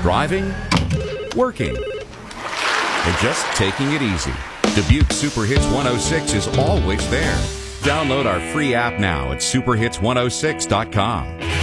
driving, working, or just taking it easy. Dubuque Super Hits 106 is always there. Download our free app now at superhits106.com.